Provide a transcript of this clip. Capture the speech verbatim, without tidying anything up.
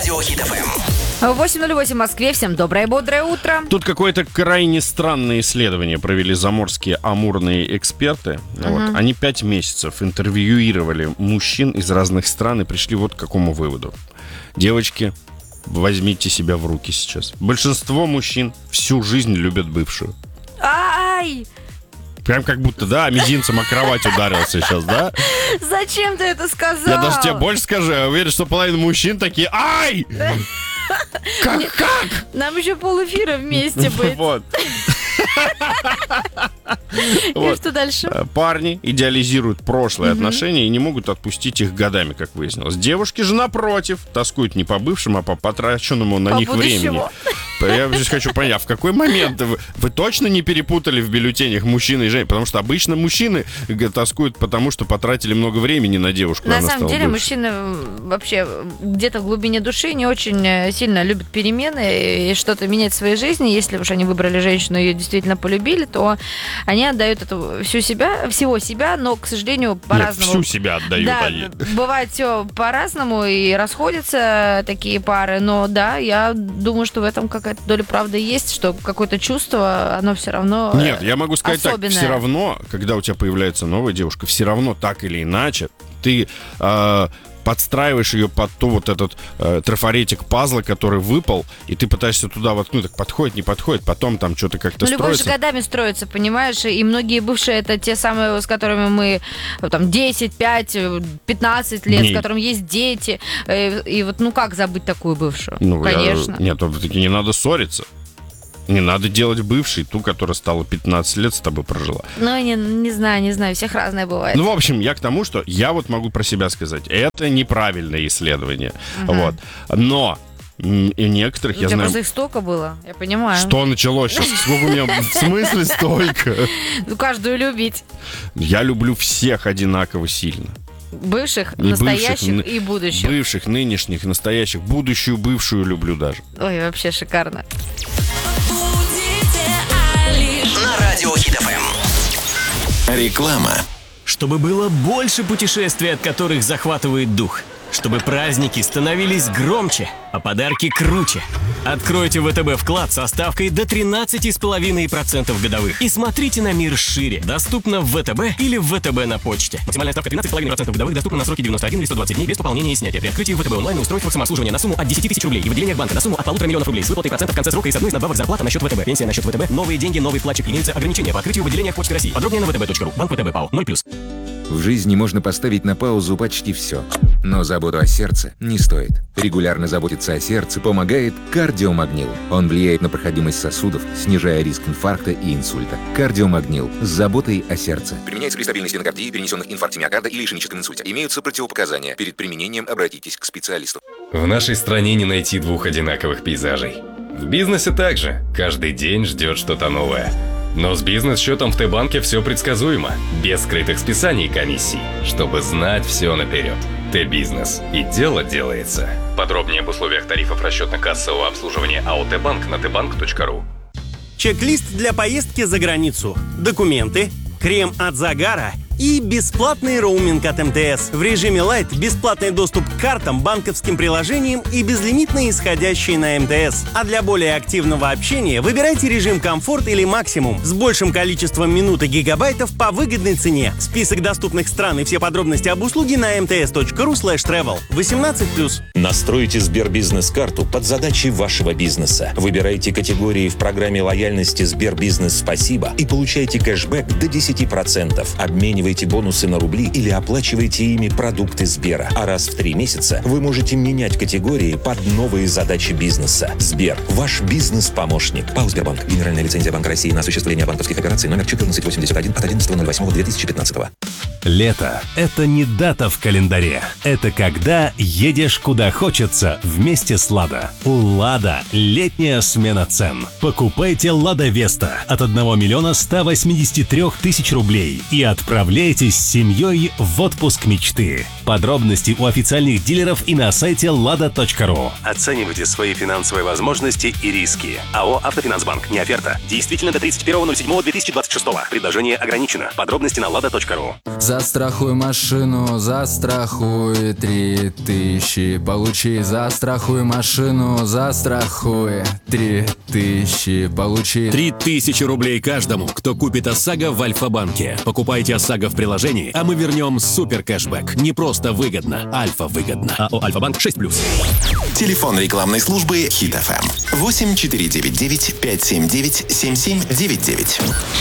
Радио Хит эф эм. восемь ноль восемь в Москве. Всем доброе бодрое утро. Тут какое-то крайне странное исследование провели заморские амурные эксперты. Uh-huh. Вот. Они пять месяцев интервьюировали мужчин из разных стран и пришли вот к какому выводу. Девочки, возьмите себя в руки сейчас. Большинство мужчин всю жизнь любят бывшую. Ай! Прям как будто, да, мизинцем о кровать ударился сейчас, да? Зачем ты это сказал? Я даже тебе больше скажу, я уверен, что половина мужчин такие: ай! Как, как? Нам еще полэфира вместе быть. Вот. И Вот. что дальше? Парни идеализируют прошлые Мгм. отношения и не могут отпустить их годами, как выяснилось. Девушки же, напротив, тоскуют не по бывшим, а по потраченному на По них времени. будущему. Я здесь хочу понять, а в какой момент вы, вы точно не перепутали в бюллетенях мужчины и женщины? Потому что обычно мужчины г- тоскуют потому, что потратили много времени на девушку. и На она самом стала деле бывшей. мужчины м, вообще где-то в глубине души не очень э, сильно любят перемены и что-то менять в своей жизни. Если уж они выбрали женщину и ее действительно полюбили, то они отдают эту всю себя, всего себя, но, к сожалению, Нет, по-разному. всю себя отдают Да, они. бывает все по-разному, и расходятся такие пары, но да, я думаю, что в этом какая-то доля правды есть, что какое-то чувство, оно все равно э, Нет, я могу сказать особенное. так, все равно, когда у тебя появляется новая девушка, все равно так или иначе ты э, подстраиваешь ее под то вот этот э, трафаретик пазла, который выпал, и ты пытаешься туда воткнуть, так подходит, не подходит, потом там что-то как-то Ну, любовь же строится. годами строится, понимаешь? И многие бывшие это те самые, с которыми мы ну, там десять, пять, пятнадцать лет, Дней. с которыми есть дети. И, и вот ну как забыть такую бывшую? Ну, я- Конечно. нет, все-таки не надо ссориться. Не надо делать бывшей ту, которая стала пятнадцать лет с тобой прожила. Ну, не, не знаю, не знаю, всех разное бывает. Ну, в общем, я к тому, что я вот могу про себя сказать. Это неправильное исследование. Мгм. Вот. Но м, и некоторых, У я тебя знаю... просто их столько было, я понимаю. Что началось сейчас? Сколько у меня... В смысле столько? Ну, каждую любить. Я люблю всех одинаково сильно. Бывших, И настоящих бывших, ны- и будущих. Бывших, нынешних, настоящих. Будущую, бывшую люблю даже. Ой, вообще шикарно. На Радио Хит эф эм. Реклама. Чтобы было больше путешествий, от которых захватывает дух. Чтобы праздники становились громче, а подарки круче. Откройте ВТБ вклад со ставкой до тринадцать целых пять десятых процента годовых. И смотрите на мир шире. Доступно в ВТБ или в ВТБ на почте. Максимальная ставка тринадцать целых пять десятых процента годовых доступна на сроки девяносто один или сто двадцать дней без пополнения и снятия. При открытии ВТБ онлайн и устройствах самообслуживания на сумму от десять тысяч рублей и в отделениях банка на сумму от полутора миллионов рублей с выплатой процентов в конце срока и с одной из надбавок зарплата на счет ВТБ. Пенсия на счет ВТБ. Новые деньги, новый вкладчик. Имеются ограничения по открытию в отделениях Почты России. Подробнее на вэ тэ бэ точка ру. Банк ВТБ ПАО. ноль плюс. В жизни можно поставить на паузу почти все. Но заботу о сердце не стоит. Регулярно заботиться о сердце помогает кардиомагнил. Он влияет на проходимость сосудов, снижая риск инфаркта и инсульта. Кардиомагнил с заботой о сердце. Применяется при стабильной стенокардии, перенесенных инфаркте миокарда или ишемическом инсульте. Имеются противопоказания. Перед применением обратитесь к специалисту. В нашей стране не найти двух одинаковых пейзажей. В бизнесе также. Каждый день ждет что-то новое. Но с бизнес-счетом в Т-банке все предсказуемо, без скрытых списаний и комиссий, чтобы знать все наперед. Т-бизнес. И дело делается. Подробнее об условиях тарифов расчетно-кассового обслуживания АО Т-банк на тэ банк точка ру. Чек-лист для поездки за границу. Документы, крем от загара и бесплатный роуминг от эм тэ эс. В режиме Lite бесплатный доступ к картам, банковским приложениям и безлимитные исходящие на эм тэ эс. А для более активного общения выбирайте режим комфорт или максимум с большим количеством минут и гигабайтов по выгодной цене. Список доступных стран и все подробности об услуге на эм тэ эс точка ру слэш тревел. восемнадцать плюс. Настройте Сбербизнес-карту под задачи вашего бизнеса. Выбирайте категории в программе лояльности Сбербизнес Спасибо и получайте кэшбэк до десять процентов. Обменивайте бонусы на рубли или оплачивайте ими продукты Сбера. А раз в три месяца вы можете менять категории под новые задачи бизнеса. Сбер – ваш бизнес-помощник. ПАО «Сбербанк». Генеральная лицензия Банка России на осуществление банковских операций номер четырнадцать восемьдесят один от одиннадцатого ноль восьмого две тысячи пятнадцатого. Лето – это не дата в календаре. Это когда едешь куда хочется вместе с «Лада». У «Лада» летняя смена цен. Покупайте «Лада Веста» от одного миллиона ста восьмидесяти трёх тысяч рублей и отправляйтесь с семьей в отпуск мечты. Подробности у официальных дилеров и на сайте лада точка ру. Оценивайте свои финансовые возможности и риски. АО «Автофинансбанк». Не оферта. Действительно до тридцать первого ноль седьмого две тысячи двадцать шестого. Предложение ограничено. Подробности на лада точка ру. Застрахуй машину, застрахуй три тысячи. Получи, застрахуй машину, застрахуй три тысячи. Получи. Три тысячи рублей каждому, кто купит ОСАГО в Альфа-банке. Покупайте ОСАГО в приложении, а мы вернем супер кэшбэк. Не просто выгодно, Альфа выгодно. АО Альфа-банк шесть плюс. Телефон рекламной службы Хит эф эм восемь четыре девять девять пять семь девять семь семь девять девять.